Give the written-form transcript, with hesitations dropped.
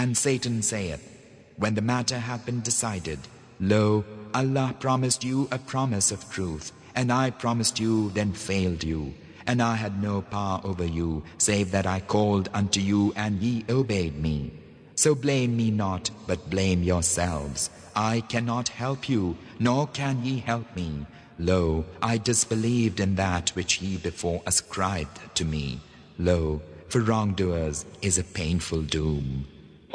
And Satan saith, when the matter hath been decided, Lo, Allah promised you a promise of truth, and I promised you, then failed you. And I had no power over you, save that I called unto you, and ye obeyed me. So blame me not, but blame yourselves. I cannot help you, nor can ye help me. Lo, I disbelieved in that which ye before ascribed to me. Lo, for wrongdoers is a painful doom.